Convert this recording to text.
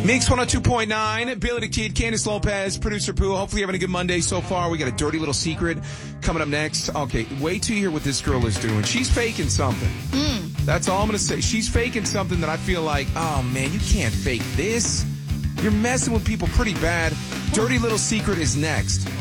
Mix 102.9, Billy the Kid, Candace Lopez, producer Pooh. Hopefully you're having a good Monday so far. We got a dirty little secret coming up next. Okay, wait till you hear what this girl is doing. She's faking something. That's all I'm going to say. She's faking something that I feel like, oh man, you can't fake this. You're messing with people pretty bad. Dirty little secret is next.